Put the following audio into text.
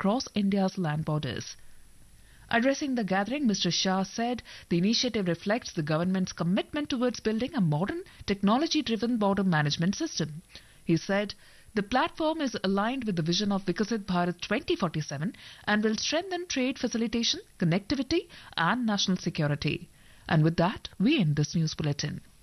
across India's land borders. Addressing the gathering, Mr. Shah said the initiative reflects the government's commitment towards building a modern, technology-driven border management system. He said the platform is aligned with the vision of Viksit Bharat 2047 and will strengthen trade facilitation, connectivity and national security. And with that, we end this news bulletin.